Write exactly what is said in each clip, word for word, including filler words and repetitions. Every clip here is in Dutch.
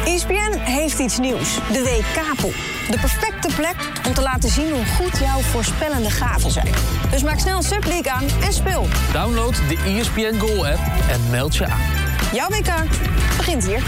E S P N heeft iets nieuws. De W K-pool. De perfecte plek om te laten zien hoe goed jouw voorspellende gaven zijn. Dus maak snel een Subleague aan en speel. Download de E S P N Goal-app en meld je aan. Jouw W K begint hier.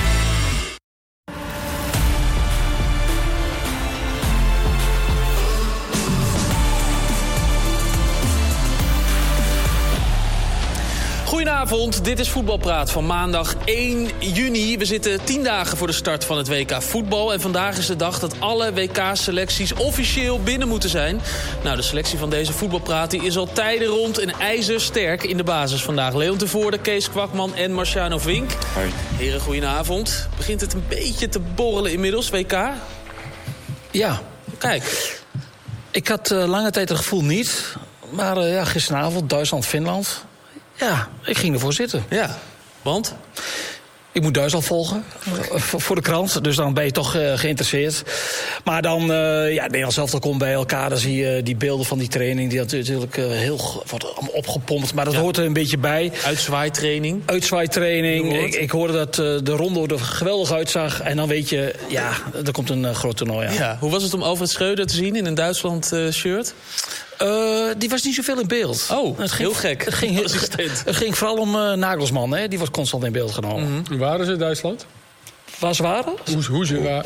Goedenavond, dit is Voetbalpraat van maandag één juni. We zitten tien dagen voor de start van het W K voetbal. En vandaag is de dag dat alle W K-selecties officieel binnen moeten zijn. Nou, de selectie van deze Voetbalpraat die is al tijden rond en ijzersterk in de basis vandaag. Leon Tevoorde, Kees Kwakman en Marciano Vink. Hoi. Heren, goedenavond. Begint het een beetje te borrelen inmiddels, W K? Ja. Kijk. Ik had uh, lange tijd het gevoel niet. Maar uh, ja, gisteravond Duitsland-Finland. Ja, ik ging ervoor zitten. Ja, want? Ik moet Duitsland volgen, voor de krant. Dus dan ben je toch uh, geïnteresseerd. Maar dan, uh, ja, Nederland zelf komt bij elkaar. Dan zie je die beelden van die training. Die natuurlijk uh, heel wordt opgepompt. Maar dat ja. hoort er een beetje bij. Uitzwaaitraining. Uitzwaaitraining. Ik, ik hoorde dat uh, de ronde er geweldig uitzag. En dan weet je, ja, er komt een uh, groot toernooi aan. Ja. Hoe was het om Alfred Schreuder te zien in een Duitsland-shirt? Uh, die was niet zoveel in beeld. Oh, het ging, heel gek. Het ging, het ging vooral om uh, Nagelsman, hè? Die was constant in beeld genomen. Mm-hmm. Hoe waren ze in Duitsland? Waar ze waren? Hoe, hoe ze waren?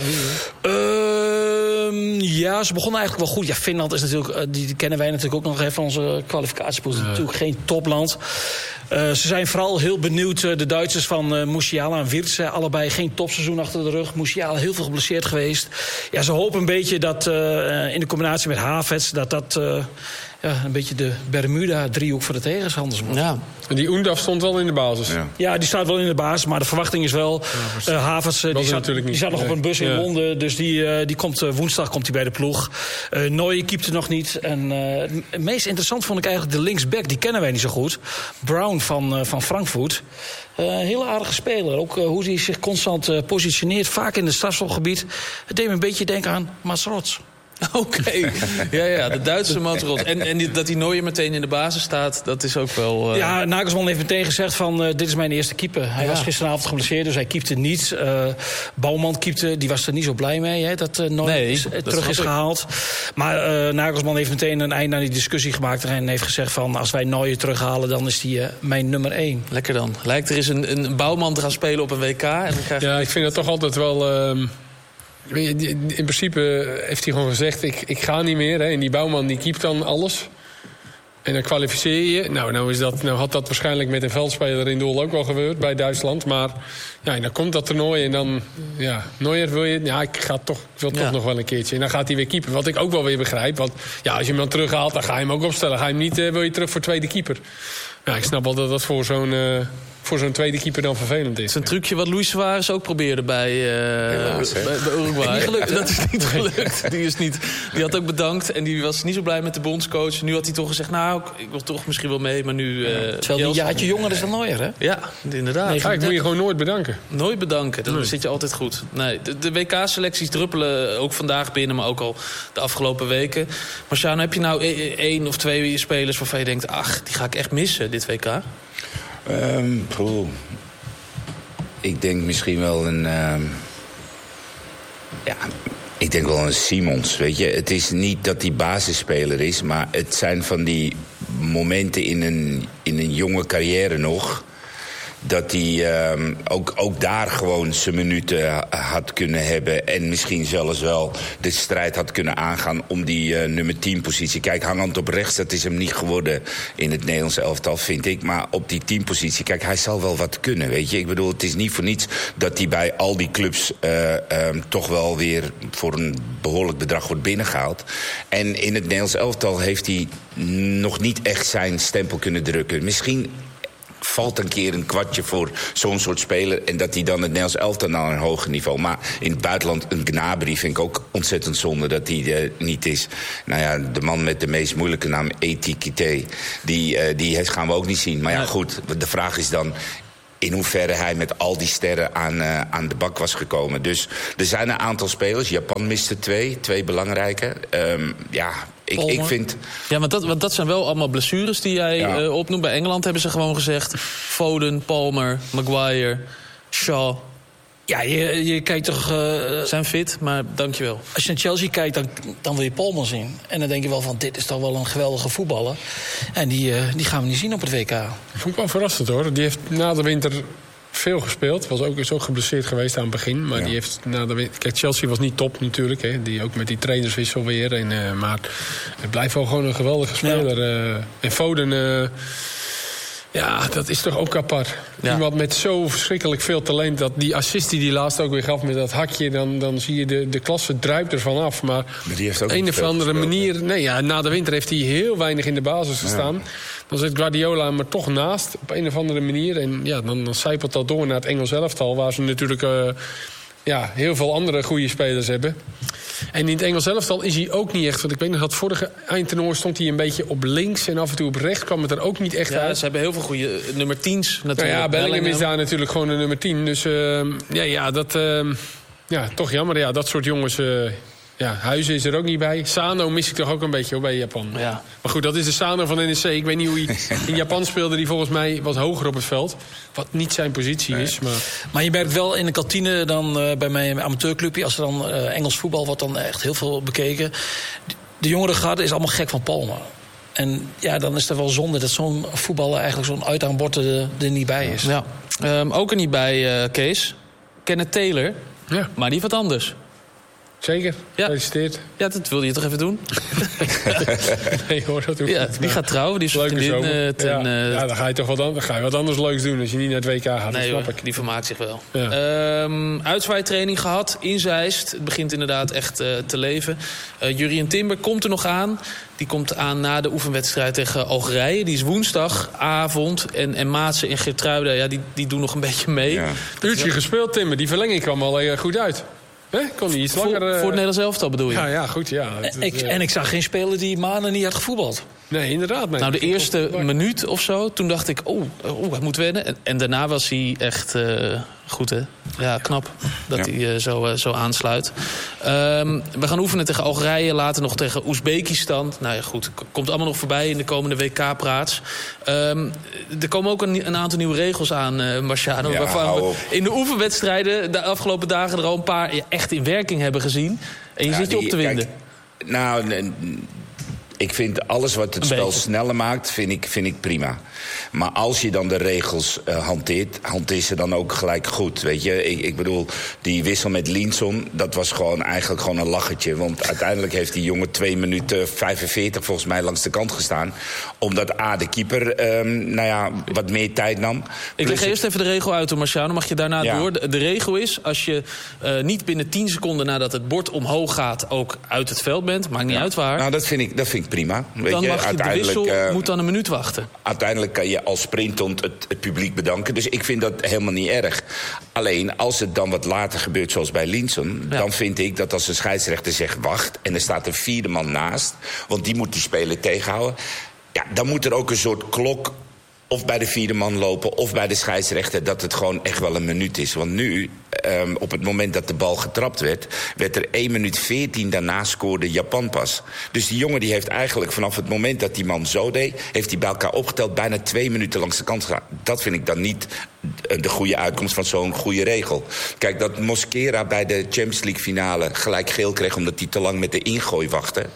Uh, ja, ze begonnen eigenlijk wel goed. Ja, Finland is natuurlijk, uh, die, die kennen wij natuurlijk ook nog even van onze kwalificatiepool. Ja. Natuurlijk geen topland. Uh, ze zijn vooral heel benieuwd, uh, de Duitsers van uh, Musiala en Wirtz. Allebei geen topseizoen achter de rug. Musiala heel veel geblesseerd geweest. Ja, ze hopen een beetje dat uh, in de combinatie met Havertz dat dat uh, ja, een beetje de Bermuda-driehoek voor de tegenstanders wordt. Ja. En die Undaf stond wel in de basis. Ja. ja, die staat wel in de basis, maar de verwachting is wel... Uh, Havertz, uh, die, zat, die zat nog nee. op een bus in ja. Londen, dus die, uh, die komt, uh, woensdag komt hij bij de ploeg. Uh, Neuer keepte nog niet. En uh, het meest interessant vond ik eigenlijk de linksback, die kennen wij niet zo goed. Brown van, uh, van Frankfurt. Een uh, hele aardige speler. Ook uh, hoe hij zich constant uh, positioneert, vaak in het strafschopgebied. Het deed me een beetje denken aan Mats Rots. Oké, okay. ja, ja, de Duitse motorrot. En, en die, dat die Neuer meteen in de basis staat, dat is ook wel... Uh... Ja, Nagelsman heeft meteen gezegd van, uh, dit is mijn eerste keeper. Hij ja. was gisteravond geblesseerd, dus hij keepte niet. Uh, Bouwman keepte, die was er niet zo blij mee, hè, dat uh, Neuer nee, is, uh, dat terug is gehaald. Maar uh, Nagelsman heeft meteen een eind aan die discussie gemaakt en heeft gezegd van, als wij Neuer terughalen, dan is die uh, mijn nummer één. Lekker dan. Lijkt er eens een, een Bouwman te gaan spelen op een W K. En dan krijg je... Ja, ik vind dat toch altijd wel... Uh... In principe heeft hij gewoon gezegd, ik, ik ga niet meer. Hè. En die Bouwman die keept dan alles. En dan kwalificeer je. Nou, nou, is dat, nou had dat waarschijnlijk met een veldspeler in doel ook wel gebeurd bij Duitsland. Maar ja, dan komt dat toernooi en dan... Ja, Neuer wil je... Ja, ik, ga toch, ik wil toch ja. nog wel een keertje. En dan gaat hij weer keeper. Wat ik ook wel weer begrijp. Want ja, als je hem dan terughaalt, dan ga je hem ook opstellen. Ga je hem niet, uh, wil je terug voor tweede keeper. Ja, ik snap wel dat dat voor zo'n... Uh, voor zo'n tweede keeper dan vervelend is. Het is een trucje wat Luis Suarez ook probeerde bij, uh, Helaas, bij, bij Uruguay. Niet gelukt, dat is niet gelukt. Die, is niet, die had ook bedankt en die was niet zo blij met de bondscoach. Nu had hij toch gezegd, nou, ik wil toch misschien wel mee, maar nu... Uh, Terwijl die een jaartje jonger is dan Neuer, hè? Ja, inderdaad. Nee, ik moet je gewoon nooit bedanken. Nooit bedanken, dan nee. zit je altijd goed. Nee, de, de W K-selecties druppelen ook vandaag binnen, maar ook al de afgelopen weken. Marciano, heb je nou één of twee spelers waarvan je denkt, ach, die ga ik echt missen, dit W K? Um, poeh. Ik denk misschien wel een... Um, ja, ik denk wel een Simons, weet je. Het is niet dat hij basisspeler is, maar het zijn van die momenten in een, in een jonge carrière nog... dat hij um, ook, ook daar gewoon zijn minuten had kunnen hebben... en misschien zelfs wel de strijd had kunnen aangaan om die uh, nummer tien positie. Kijk, hangend op rechts, dat is hem niet geworden in het Nederlandse elftal, vind ik. Maar op die tien positie, kijk, hij zal wel wat kunnen, weet je. Ik bedoel, het is niet voor niets dat hij bij al die clubs... Uh, um, toch wel weer voor een behoorlijk bedrag wordt binnengehaald. En in het Nederlandse elftal heeft hij nog niet echt zijn stempel kunnen drukken. Misschien... valt een keer een kwartje voor zo'n soort speler... en dat hij dan het Nederlands elftal naar een hoger niveau... maar in het buitenland een Gnabry vind ik ook ontzettend zonde dat hij uh, niet is. Nou ja, de man met de meest moeilijke naam, Etikite... die, uh, die gaan we ook niet zien. Maar ja, goed, de vraag is dan... in hoeverre hij met al die sterren aan, uh, aan de bak was gekomen. Dus er zijn een aantal spelers. Japan miste twee, twee belangrijke. Um, ja... Ik, ik vind... Ja, want dat, want dat zijn wel allemaal blessures die jij ja. uh, opnoemt. Bij Engeland hebben ze gewoon gezegd... Foden, Palmer, Maguire, Shaw. Ja, je, je kijkt toch... Uh, zijn fit, maar dankjewel. Als je naar Chelsea kijkt, dan, dan wil je Palmer zien. En dan denk je wel van, dit is toch wel een geweldige voetballer. En die, uh, die gaan we niet zien op het W K. Ik vond ik wel verrassend, hoor. Die heeft na de winter veel gespeeld. Was ook, is ook geblesseerd geweest aan het begin. Maar ja. die heeft na de winter... Kijk, Chelsea was niet top natuurlijk. Hè. Die ook met die trainerswissel weer. En, uh, maar het blijft wel gewoon een geweldige speler. Ja. Uh, en Foden... Uh, Ja, dat is toch ook apart. Ja. Iemand met zo verschrikkelijk veel talent... dat die assist die hij laatst ook weer gaf met dat hakje... dan, dan zie je de, de klasse druipt ervan af. Maar, maar die heeft ook op een of andere gespeeld, manier... Nee, ja, na de winter heeft hij heel weinig in de basis gestaan. Ja. Dan zit Guardiola maar toch naast op een of andere manier. En ja, dan, dan zijpelt dat door naar het Engels elftal... waar ze natuurlijk uh, ja, heel veel andere goede spelers hebben... En in het Engels elftal is hij ook niet echt... want ik weet nog dat vorige eindtoernooi stond hij een beetje op links... en af en toe op rechts kwam het er ook niet echt ja, uit. Ze hebben heel veel goede nummer tien's natuurlijk. Nou ja, Bellingham is daar natuurlijk gewoon een nummer tien. Dus uh, ja, ja, dat... Uh, ja, toch jammer. Ja, dat soort jongens... Uh, ja, Huizen is er ook niet bij. Sano mis ik toch ook een beetje hoor, bij Japan. Ja. Maar goed, dat is de Sano van N E C. Ik weet niet hoe hij in Japan speelde. Die volgens mij wat hoger op het veld. Wat niet zijn positie nee. is. Maar... maar je merkt wel in de kantine dan uh, bij mijn amateurclubje... als er dan uh, Engels voetbal wordt dan echt heel veel bekeken. De jongere garde is allemaal gek van Palmer. En ja, dan is het wel zonde dat zo'n voetballer... eigenlijk zo'n uithangbord er, er niet bij is. Ja. Um, ook er niet bij, uh, Kees. Kenneth Taylor. Ja. Maar die wat anders. Zeker, ja. gefeliciteerd. Ja, dat wilde je toch even doen? nee hoor, dat hoeft ja, niet. Die gaat trouwen, die is leuke vriendin. Uh, ten, ja. Uh, ja, dan ga je toch wat, dan ga je wat anders leuks doen als je niet naar het W K gaat. Nee, dat snap hoor, ik. Die vermaakt zich wel. Ja. Um, uitzwaaitraining gehad in Zeist. Het begint inderdaad echt uh, te leven. Uh, Jurien Timber komt er nog aan. Die komt aan na de oefenwedstrijd tegen Algerije. Die is woensdagavond. En, en Maatsen en Geertruida, ja, die, die doen nog een beetje mee. Ja. Uurtje gespeeld, Timber. Die verlenging kwam al uh, goed uit. He? Kon hij iets voor, langer... Uh... Voor het Nederlands elftal bedoel je? Ja, ja goed, ja. En ik, en ik zag geen speler die maanden niet had gevoetbald. Nee, inderdaad. Nee. Nou, de eerste minuut of zo, toen dacht ik... oh, oh hij moet wennen. En, en daarna was hij echt uh, goed, hè? Ja, knap dat ja. hij uh, zo, uh, zo aansluit. Um, we gaan oefenen tegen Algerije, later nog tegen Oezbekistan. Nou ja, goed, komt allemaal nog voorbij in de komende W K-praats. Um, er komen ook een, een aantal nieuwe regels aan, uh, Marciano. Ja, waarvan we in de oefenwedstrijden de afgelopen dagen er al een paar ja, echt in werking hebben gezien. En je ja, zit je die, op te winden. Kijk, nou... Ik vind alles wat het een spel beetje. sneller maakt, vind ik, vind ik prima. Maar als je dan de regels uh, hanteert, hanteer ze dan ook gelijk goed. Weet je, ik, ik bedoel, die wissel met Linson, dat was gewoon eigenlijk gewoon een lachertje. Want uiteindelijk heeft die jongen twee minuten vijfenveertig volgens mij langs de kant gestaan. Omdat A, de keeper, um, nou ja, wat meer tijd nam. Ik leg eerst even de regel uit, Marciano. Mag je daarna ja. door? De, de regel is, als je uh, niet binnen tien seconden nadat het bord omhoog gaat ook uit het veld bent, maakt niet ja. uit waar. Nou, dat vind ik, dat vind ik prima. Weet dan je, mag je de wissel, uh, moet dan een minuut wachten. Uiteindelijk kan je als sprintend het, het publiek bedanken. Dus ik vind dat helemaal niet erg. Alleen, als het dan wat later gebeurt, zoals bij Linson... Ja. dan vind ik dat als de scheidsrechter zegt wacht... en er staat een vierde man naast... want die moet die speler tegenhouden... ja, dan moet er ook een soort klok... of bij de vierde man lopen, of bij de scheidsrechter... dat het gewoon echt wel een minuut is. Want nu, um, op het moment dat de bal getrapt werd... werd er één minuut veertien daarna scoorde Japan pas. Dus die jongen die heeft eigenlijk vanaf het moment dat die man zo deed... heeft hij bij elkaar opgeteld bijna twee minuten langs de kant gegaan. Dat vind ik dan niet de goede uitkomst van zo'n goede regel. Kijk, dat Mosquera bij de Champions League finale gelijk geel kreeg... omdat hij te lang met de ingooi wachtte.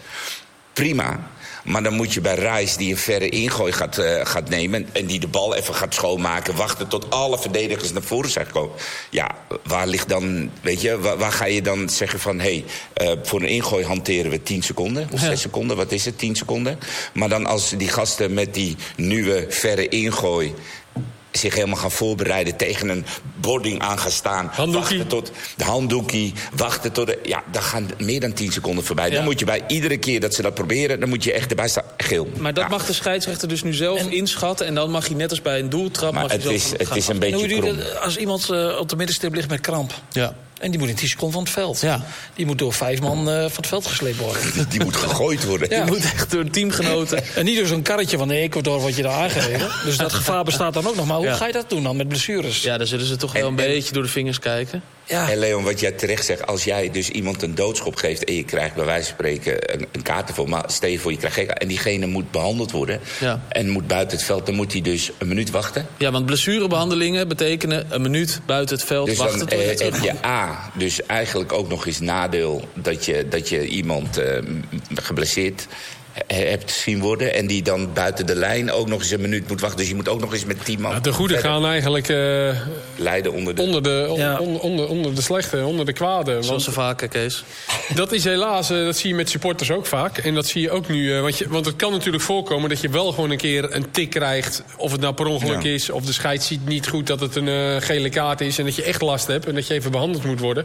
Prima. Maar dan moet je bij Rice, die een verre ingooi gaat, uh, gaat nemen... en die de bal even gaat schoonmaken... wachten tot alle verdedigers naar voren zijn gekomen. Ja, waar ligt dan, weet je, waar, waar ga je dan zeggen van... hé, hey, uh, voor een ingooi hanteren we tien seconden, of zes ja. seconden, wat is het, tien seconden? Maar dan als die gasten met die nieuwe verre ingooi... zich helemaal gaan voorbereiden, tegen een boarding aan gaan staan... Handdoekie. Wachten tot de handdoekie, wachten tot de... Ja, dan gaan meer dan tien seconden voorbij. Ja. Dan moet je bij iedere keer dat ze dat proberen... dan moet je echt erbij staan, geel. Maar dat ja. mag de scheidsrechter dus nu zelf en... inschatten... en dan mag hij net als bij een doeltrap... Maar mag het, je is, het is een af. beetje krom. Als iemand uh, op de middenstip ligt met kramp... Ja. En die moet in tien seconden van het veld. Ja. Die moet door vijf man uh, van het veld gesleept worden. Die moet gegooid worden. Ja. Die moet echt door teamgenoten. En niet door zo'n karretje van de Ecuador wat je daar aangereden. Dus dat gevaar bestaat dan ook nog. Maar hoe ja. ga je dat doen dan met blessures? Ja, dan zullen ze toch wel een en, beetje door de vingers kijken. Ja. En Leon, wat jij terecht zegt, als jij dus iemand een doodschop geeft en je krijgt bij wijze van spreken een, een kaart ervoor, maar stel je voor je krijgt geen kaart en diegene moet behandeld worden Ja. en moet buiten het veld, dan moet hij dus een minuut wachten. Ja, want blessurebehandelingen betekenen een minuut buiten het veld Dus wachten. dan tot je eh, heb terug je mag. A, dus eigenlijk ook nog eens nadeel dat je, dat je iemand uh, geblesseerd hebt zien worden en die dan buiten de lijn ook nog eens een minuut moet wachten. Dus je moet ook nog eens met tien man Ja, de goede gaan eigenlijk uh, leiden onder de... onder, de, on, Ja. onder, onder, onder de slechte, onder de kwade. Zoals Want ze vaker, Kees. dat is helaas, uh, dat zie je met supporters ook vaak. En dat zie je ook nu. Uh, want, je, want het kan natuurlijk voorkomen dat je wel gewoon een keer een tik krijgt. Of het nou per ongeluk Ja. is. Of de scheids ziet niet goed dat het een uh, gele kaart is. En dat je echt last hebt. En dat je even behandeld moet worden.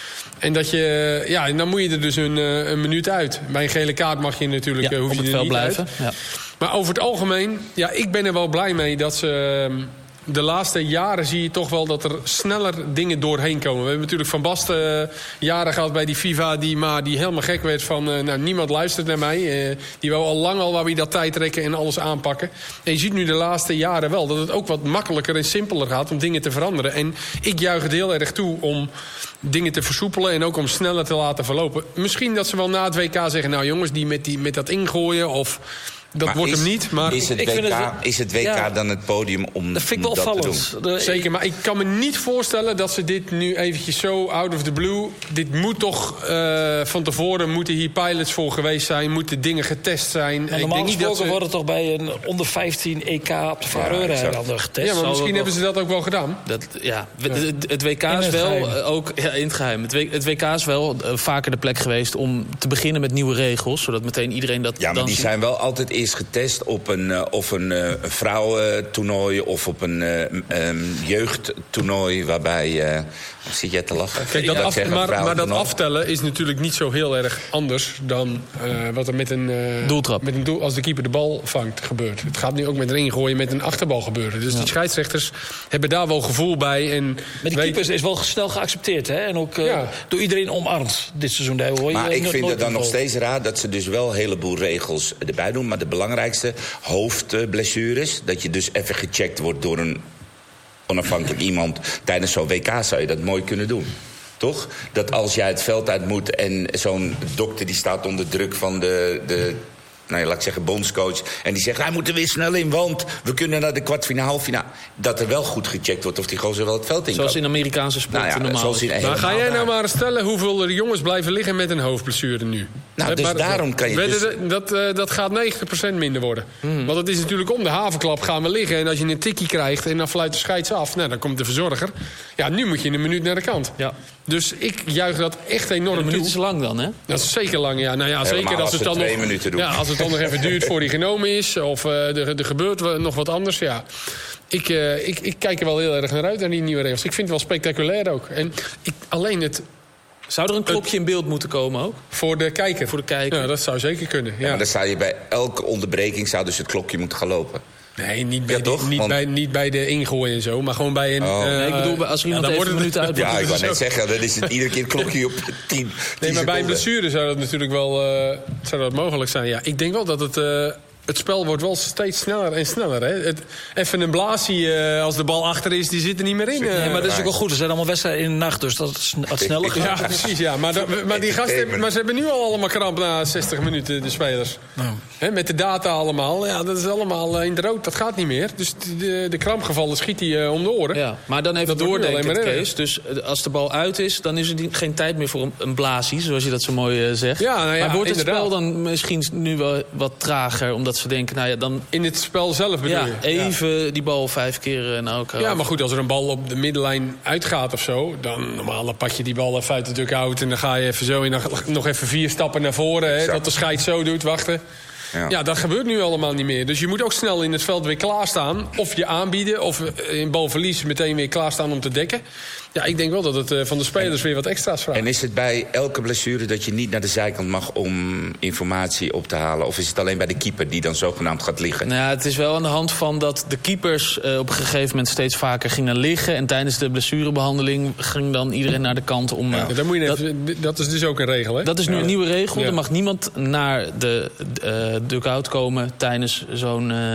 En dat je, ja, en dan moet je er dus een, uh, een minuut uit. Bij een gele kaart mag je natuurlijk, Ja, uh, hoef op je het er veld niet blijven. uit. Ja. Maar over het algemeen, ja, ik ben er wel blij mee dat ze... Uh, de laatste jaren zie je toch wel dat er sneller dingen doorheen komen. We hebben natuurlijk Van Basten uh, jaren gehad bij die FIFA... die, maar die helemaal gek werd van... Uh, nou, niemand luistert naar mij. Uh, die wou al lang al waar we dat tijd trekken en alles aanpakken. En je ziet nu de laatste jaren wel... dat het ook wat makkelijker en simpeler gaat om dingen te veranderen. En ik juich het heel erg toe om dingen te versoepelen... en ook om sneller te laten verlopen. Misschien dat ze wel na het W K zeggen... nou jongens, die met, die, met dat ingooien of... Dat Maar wordt is, hem niet, maar... Is het ik W K, vind het- is het W K ja. dan het podium om Dat vind ik wel dat te doen? opvallend. De- Zeker, maar ik kan me niet voorstellen dat ze dit nu eventjes zo out of the blue... Dit moet toch uh, van tevoren, moeten hier pilots voor geweest zijn... moeten dingen getest zijn. Maar ik normaal denk niet dat gesproken ze... wordt het toch bij een onder vijftien E K op de Faroe-eilanden getest. Ja, maar Zou misschien dat hebben ze dat ook wel gedaan. Dat, ja, het, het, het W K In is het wel geheim. uh, ook ja, in het geheim. Het, w, het W K is wel uh, vaker de plek geweest om te beginnen met nieuwe regels, zodat meteen iedereen dat Ja, maar dan die ziet. zijn wel altijd eerst getest op een, uh, of een uh, vrouwentoernooi... of op een uh, um, jeugdtoernooi waarbij... Uh, zit jij te lachen? Kijk, dat Ik af, zeg een maar, maar dat vrouwentoernooi. aftellen is natuurlijk niet zo heel erg anders... dan uh, wat er met een, uh, Doeltrap. met een doel, als de keeper de bal vangt gebeurt. Het gaat nu ook met erin gooien met een achterbal gebeuren. Dus Ja. die scheidsrechters hebben daar wel gevoel bij. En Met die weet- keepers is wel snel geaccepteerd. Hè? En ook uh, Ja. door iedereen omarmd dit seizoen. Daar hoor je Maar uh, ik no- vind nooit het dan nog over. steeds raar dat ze dus wel een heleboel regels erbij doen. Maar de belangrijkste, hoofdblessures... dat je dus even gecheckt wordt door een onafhankelijk iemand... tijdens zo'n W K zou je dat mooi kunnen doen. Toch? Dat als jij het veld uit moet en zo'n dokter die staat onder druk van de... de nou ja, laat ik zeggen, bondscoach. En die zegt, hij moet er weer snel in, want we kunnen naar de kwartfinale, halffinale. Dat er wel goed gecheckt wordt of die gozer wel het veld in Zoals kan. in Amerikaanse sporten Nou ja, normaal. zoals in Maar helemaal ga jij nou daar. maar eens stellen hoeveel er jongens blijven liggen met een hoofdblessure nu? Nou, Hè, dus maar- daarom kan je Weet dus- je, Dat, uh, dat gaat negentig procent minder worden. Want het is natuurlijk om de havenklap gaan we liggen... en als je een tikkie krijgt en dan fluit de scheids af... nou, dan komt de verzorger. Ja, nu moet je in een minuut naar de kant. Ja. Dus ik juich dat echt enorm Een toe. minuut is lang dan, hè? Dat is zeker lang, ja. Nou ja, zeker Helemaal als als het ze dan twee nog, minuten doen. Ja, als het dan nog even duurt voor die genomen is... of uh, er, er gebeurt wel nog wat anders, ja. Ik, uh, ik, ik kijk er wel heel erg naar uit, naar die nieuwe regels. Ik vind het wel spectaculair ook. En ik, alleen het Zou er een klokje in beeld moeten komen ook? voor de kijker. Voor de kijker. Ja, dat zou zeker kunnen, ja. Maar dan zou je bij elke onderbreking zou dus het klokje moeten gaan lopen. Nee, niet bij, Ja, die- toch? niet, Want- bij, niet bij de ingooien en zo, maar gewoon bij een... Oh. uh, Nee, ik bedoel, als er iemand dan even wordt een minuut uit Ja, ik wou zo. net zeggen, dan is het iedere keer het klokje op tien. Nee, maar bij een blessure zou dat natuurlijk wel uh, zou dat mogelijk zijn. Ja, ik denk wel dat het... Uh, het spel wordt wel steeds sneller en sneller. Hè? Het, even een blaasie uh, als de bal achter is, die zit er niet meer in. Uh, Nee, maar dat is ook wel goed. Er zijn allemaal wedstrijden in de nacht, dus dat het sn- wat sneller gaat. Ja, precies, ja. Maar, dat- maar, die gasten, hebben- maar ze hebben nu al allemaal kramp na zestig minuten, de spelers. Nou. Hè, met de data allemaal. Ja, dat is allemaal uh, in de rood. Dat gaat niet meer. Dus de, de krampgevallen schiet hij uh, om de oren. Ja, maar dan even Dat wordt nu doordenken, alleen maar Kees. Dus uh, als de bal uit is, dan is er niet- geen tijd meer voor een, een blaasie, zoals je dat zo mooi uh, zegt. Ja, nou ja, maar wordt het inderdaad. spel dan misschien nu wel wat trager, omdat ze denken, nou ja, dan In het spel zelf bedoel ja, je? even die bal vijf keer uh, naar elkaar. Ja, maar goed, als er een bal op de middenlijn uitgaat of zo... dan normaal dan pak je die bal even uit de dugout... en dan ga je even zo en dan nog even vier stappen naar voren... Hè, Exact. dat de scheids zo doet, wachten. Ja. Ja, dat gebeurt nu allemaal niet meer. Dus je moet ook snel in het veld weer klaarstaan. Of je aanbieden, of in balverlies meteen weer klaarstaan om te dekken. Ja, ik denk wel dat het uh, van de spelers weer wat extra's vraagt. En is het bij elke blessure dat je niet naar de zijkant mag om informatie op te halen? Of is het alleen bij de keeper die dan zogenaamd gaat liggen? Nou, ja, het is wel aan de hand van dat de keepers uh, op een gegeven moment steeds vaker gingen liggen. En tijdens de blessurebehandeling ging dan iedereen naar de kant om... Uh, Ja, dat, moet je dat, even, dat is dus ook een regel, hè? dat is nu een nieuwe regel. Ja. Er mag niemand naar de uh, dugout komen tijdens zo'n uh,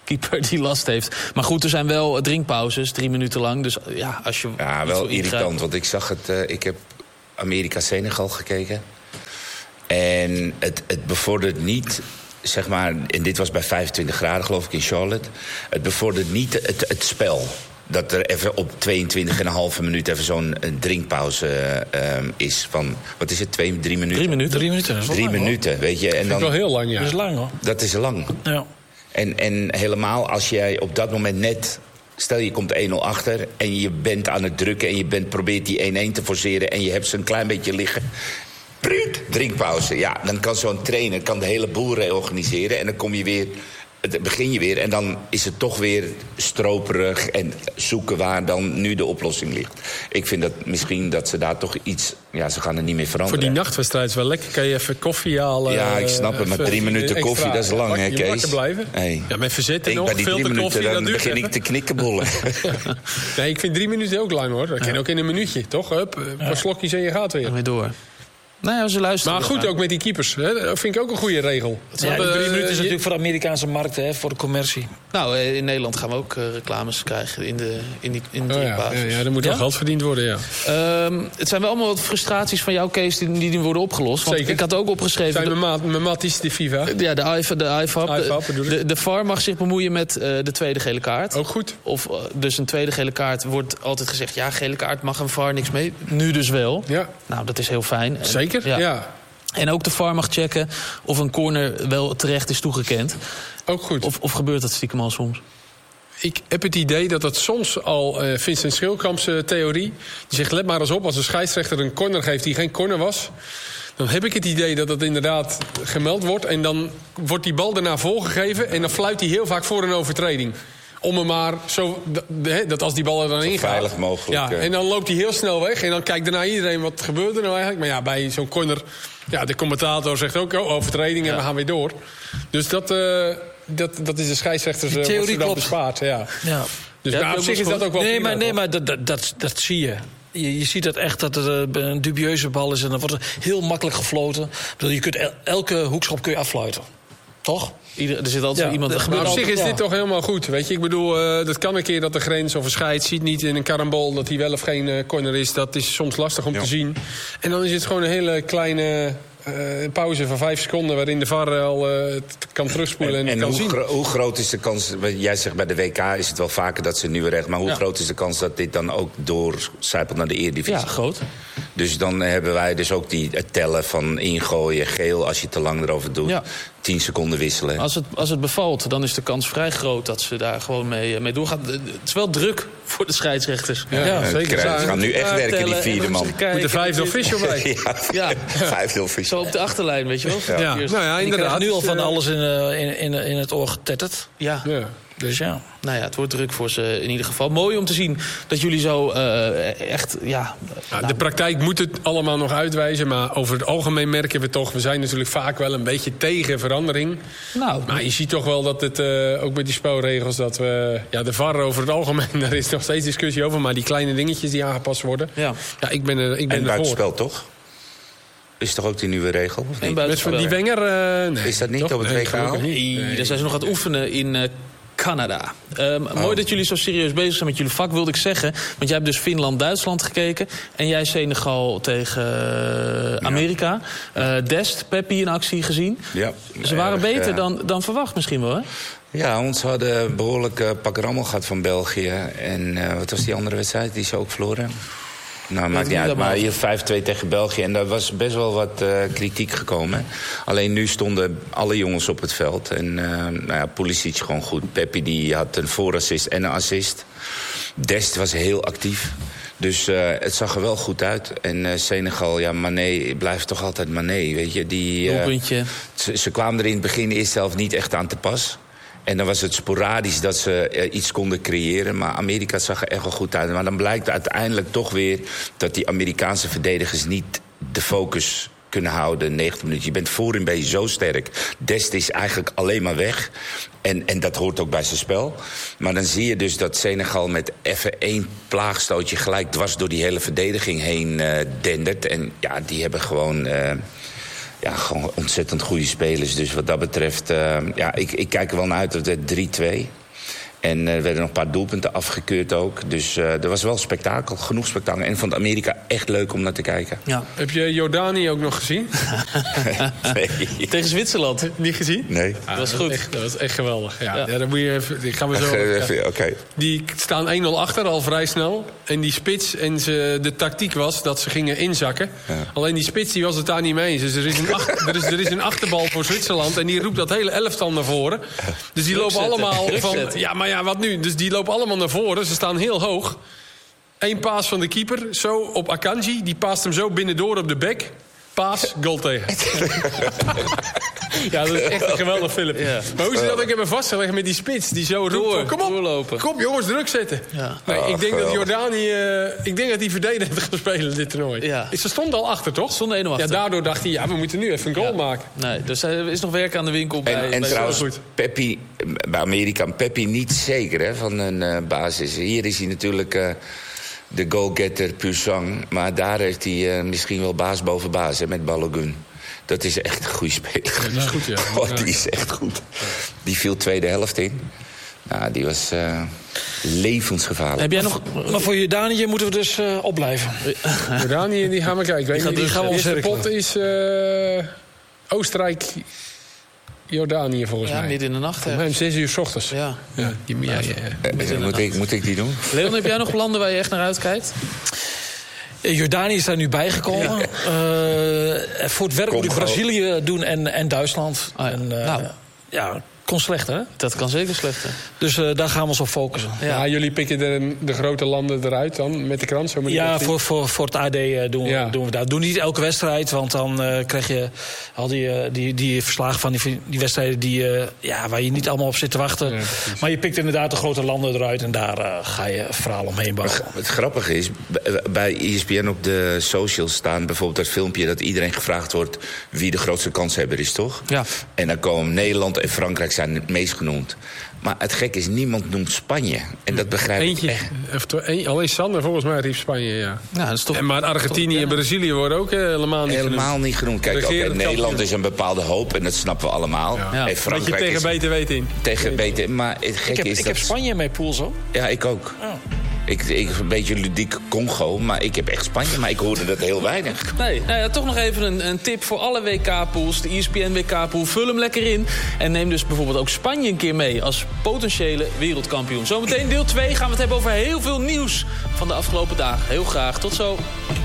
keeper die last heeft. Maar goed, er zijn wel drinkpauzes, drie minuten lang. Dus ja, als je... Ja, wel irritant, want ik zag het... Uh, ik heb Amerika-Senegal gekeken. En het, het bevordert niet... Zeg maar, en dit was bij vijfentwintig graden, geloof ik, in Charlotte. Het bevordert niet het, het spel. Dat er even op tweeëntwintig en een halve minuut even zo'n drinkpauze uh, is van... Wat is het, twee, drie minuten? Drie minuten. Drie minuten, dat is Drie lang, minuten, weet je. En dat is wel heel lang, ja. Dat is lang, hoor. Dat is lang. Ja. En, en helemaal als jij op dat moment net... Stel, je komt één nul achter en je bent aan het drukken... en je bent, probeert die één-één te forceren... en je hebt ze een klein beetje liggen... Pruut, drinkpauze. Ja, dan kan zo'n trainer kan de hele boel reorganiseren... en dan kom je weer... Het begin je weer en dan is het toch weer stroperig... en zoeken waar dan nu de oplossing ligt. Ik vind dat misschien dat ze daar toch iets... Ja, ze gaan er niet meer veranderen. Voor die nachtwedstrijd is wel lekker. Kan je even koffie halen? Ja, ik snap het, maar drie minuten koffie, extra, dat is lang, hè, Kees? Je wakker blijven. Hey. Ja, met verzetten ik, nog, bij die drie minuten, koffie, dan dat begin even. ik te knikkenbollen. Nee, ik vind drie minuten ook lang, hoor. Dat kan ja. ook in een minuutje, toch? Hup, een paar ja. slokjes en je gaat weer. En weer door. Nou ja, ze luisteren. Maar goed, ook met die keepers. Hè? Dat vind ik ook een goede regel. Ja, de drie minuten is natuurlijk voor de Amerikaanse markt, hè, voor de commercie. Nou, in Nederland gaan we ook uh, reclames krijgen in de, in die, in de oh, ja. Ja, ja, er moet wel ja? geld verdiend worden, ja. Um, het zijn wel allemaal wat frustraties van jouw case die, die worden opgelost. Want Zeker. Ik had ook opgeschreven... Zijn mijn maat, mijn maat is de FIFA. Ja, de I F A B. De, I F A B, I F A B de, de, de V A R mag zich bemoeien met uh, de tweede gele kaart. Ook goed. Of uh, dus een tweede gele kaart wordt altijd gezegd... ja, gele kaart mag een V A R niks mee. Nu dus wel. Ja. Nou, dat is heel fijn. Zeker, ja. ja. En ook de V A R mag checken of een corner wel terecht is toegekend. Ook goed. Of, of gebeurt dat stiekem al soms? Ik heb het idee dat dat soms al uh, Vincent Schilkamps uh, theorie... die zegt, let maar eens op, als een scheidsrechter een corner geeft die geen corner was... dan heb ik het idee dat dat inderdaad gemeld wordt... en dan wordt die bal daarna voorgegeven... en dan fluit hij heel vaak voor een overtreding. Om hem maar zo, dat als die bal er dan in gaat... veilig mogelijk. Ja, en dan loopt hij heel snel weg. En dan kijkt daarna iedereen, wat gebeurt er nou eigenlijk? Maar ja, bij zo'n corner... Ja, de commentator zegt ook, oh, overtreding en ja. we gaan weer door. Dus dat, uh, dat, dat is de scheidsrechters uh, theorie dan bespaard. Ja. Ja. Dus ja, nou, op zich is dat ook wel... Nee, maar, nee, maar dat, dat, dat, dat zie je. Je, je ziet dat echt dat het een dubieuze bal is... en dan wordt er heel makkelijk gefloten. Je kunt el, elke hoekschop kun je affluiten. Toch? Ieder, er zit altijd ja, iemand... Maar op altijd, zich is ja. dit toch helemaal goed. Weet je, ik bedoel, uh, dat kan een keer dat de grens of een scheid ziet niet in een karambol dat hij wel of geen uh, corner is. Dat is soms lastig om ja. te zien. En dan is het gewoon een hele kleine uh, pauze van vijf seconden waarin de V A R al uh, kan terugspoelen en, en, en kan hoe zien. Gro- hoe groot is de kans... Jij zegt bij de W K is het wel vaker dat ze nu recht... maar hoe ja. groot is de kans dat dit dan ook doorcijpelt naar de Eredivisie? Ja, groot. Dus dan hebben wij dus ook die, het tellen van ingooien, geel als je te lang erover doet. Ja. tien seconden wisselen. Als het, als het bevalt, dan is de kans vrij groot dat ze daar gewoon mee, mee doorgaan. Het is wel druk voor de scheidsrechters. Ja, ja, zeker. Ze gaan nu echt werken, tellen, die vierde man. Moet de vijfde official bij. ja, ja, vijfde official. Zo op de achterlijn, weet je wel. Ja, ja. Nou ja, inderdaad. Nu al van alles in, in, in, in het oor getetterd. Ja. ja. Dus ja. Nou ja, het wordt druk voor ze in ieder geval. Mooi om te zien dat jullie zo uh, echt... Ja, nou, de praktijk moet het allemaal nog uitwijzen. Maar over het algemeen merken we toch... we zijn natuurlijk vaak wel een beetje tegen verandering. Nou, maar je ziet toch wel dat het, uh, ook met die spelregels... dat we, ja, de V A R over het algemeen... daar is nog steeds discussie over. Maar die kleine dingetjes die aangepast worden... Ja, ja ik ben er ik ben En buitenspel toch? Is toch ook die nieuwe regel? Of niet? Met van die Wenger... Uh, nee, is dat niet toch? op het nee, W K? Nee, nee. Daar zijn ze nog aan het oefenen in... Uh, Canada. Um, oh. Mooi dat jullie zo serieus bezig zijn met jullie vak, wilde ik zeggen. Want jij hebt dus Finland-Duitsland gekeken. En jij Senegal tegen uh, Amerika. Ja. Uh, Dest, Peppi in actie gezien. Ja, Ze waren erg, beter ja. dan, dan verwacht misschien wel, hè? Ja, ons hadden behoorlijk uh, pakken rammel gehad van België. En uh, wat was die andere wedstrijd? Die ze ook verloren. Nou, maakt niet uit. Maar hier vijf twee tegen België. En daar was best wel wat uh, kritiek gekomen. Alleen nu stonden alle jongens op het veld. En uh, nou ja, Pulisic gewoon goed. Peppi die had een voorassist en een assist. Dest was heel actief. Dus uh, het zag er wel goed uit. En uh, Senegal, ja, Mané blijft toch altijd Mané, weet je. Die, uh, ze, ze kwamen er in het begin eerst zelf niet echt aan te pas. En dan was het sporadisch dat ze uh, iets konden creëren. Maar Amerika zag er echt wel goed uit. Maar dan blijkt uiteindelijk toch weer dat die Amerikaanse verdedigers niet de focus kunnen houden. negentig minuten. Je bent voorin ben je zo sterk. Dest is eigenlijk alleen maar weg. En, en dat hoort ook bij zijn spel. Maar dan zie je dus dat Senegal met even één plaagstootje gelijk dwars door die hele verdediging heen uh, dendert. En ja, die hebben gewoon... Uh, ja, gewoon ontzettend goede spelers. Dus wat dat betreft, uh, ja, ik, ik kijk er wel naar uit. Dat het drie twee. En er werden nog een paar doelpunten afgekeurd ook. Dus uh, er was wel spektakel, genoeg spektakel. En ik vond Amerika echt leuk om naar te kijken. Ja. Heb je Jordanië ook nog gezien? Nee. Tegen Zwitserland. Niet gezien? Nee. Ah, dat was goed. Echt, dat was echt geweldig. Ja, ja. ja dan moet je even... Ik ga me zo... Oké. Okay. Die staan één nul achter al vrij snel. En die spits, en ze, de tactiek was dat ze gingen inzakken. Ja. Alleen die spits die was het daar niet mee eens. Dus er is, een achter, er, is, er is een achterbal voor Zwitserland. En die roept dat hele elftal naar voren. Dus die lopen allemaal van... Ja, maar ja, wat nu? Dus die lopen allemaal naar voren. Ze staan heel hoog. Eén paas van de keeper. Zo op Akanji. Die paast hem zo binnendoor op de bek. Paas, goal tegen. Ja, dat is echt een geweldig film. Ja. Maar hoe ze dat ook hebben vastgelegd met die spits. Die zo roept. Kom op, doorlopen. Kom jongens, druk zetten. Ja. Nee, ik denk dat Jordanië... Uh, ik denk dat die verdedigend gaat spelen dit toernooi. Ja. Ze stonden al achter, toch? Stonden één nul achter. Ja, daardoor dacht hij, ja, we moeten nu even een goal ja. maken. Nee, dus er is nog werk aan de winkel. Bij, en en bij trouwens, Peppi, bij Amerika, Peppi niet zeker hè, van een uh, basis. Hier is hij natuurlijk... Uh, de goalgetter puur sang. Maar daar heeft hij uh, misschien wel baas boven baas hè, met Balogun. Dat is echt een goede speler. Ja, die is goed, ja. Oh, die is echt goed. Die viel tweede helft in. Nou, die was uh, levensgevaarlijk. Heb jij nog... Maar voor Jordanië moeten we dus uh, opblijven. Jordanië, die gaan we kijken. Die, die gaan we ons de pot is uh, Oostenrijk... Jordanië volgens ja, mij. midden in de nacht. Volgens mij om zes uur 's ochtends. Ja. Ja, die, ja, ja, ja. Uh, moet, ik, moet ik die doen? Leon, heb jij nog landen waar je echt naar uitkijkt? Jordanië is daar nu bijgekomen. Ja. Uh, voor het werk Kom, moet ik Brazilië doen en, en Duitsland. Oh ja. En, uh, nou. Ja, kon slechter, hè? Dat kan zeker slechter. Dus uh, daar gaan we ons op focussen. Ja, ja jullie pikken de, de grote landen eruit dan met de krant? Zo ja, voor, voor, voor het A D uh, doen, ja. doen we dat. Doen niet elke wedstrijd, want dan uh, krijg je al die, uh, die, die verslagen van die, die wedstrijden die, uh, ja, waar je niet allemaal op zit te wachten. Ja, maar je pikt inderdaad de grote landen eruit en daar uh, ga je een verhaal omheen bouwen. Het grappige is, bij E S P N op de socials staan bijvoorbeeld dat filmpje dat iedereen gevraagd wordt wie de grootste kanshebber is, toch? Ja. En dan komen Nederland en Frankrijk zijn het meest genoemd. Maar het gek is, niemand noemt Spanje. En dat begrijp Eentje, ik echt. Een, alleen Sander volgens mij riep Spanje, ja. ja dat is toch, en maar Argentinië toch, en Brazilië worden ook helemaal niet helemaal genoemd. niet genoemd. Kijk, okay, Nederland is een bepaalde hoop en dat snappen we allemaal. Ja. Ja. En Frankrijk dat je tegen beter weten in. Tegen beter, maar het gek ik heb, is ik dat... heb Spanje in mijn pool zo. Ja, ik ook. Oh. Ik, ik een beetje ludiek Congo, maar ik heb echt Spanje. Maar ik hoorde dat heel weinig. Nee, nou ja, toch nog even een, een tip voor alle W K-pools. De E S P N W K-pool, vul hem lekker in. En neem dus bijvoorbeeld ook Spanje een keer mee als potentiële wereldkampioen. Zometeen deel twee gaan we het hebben over heel veel nieuws van de afgelopen dagen. Heel graag, tot zo.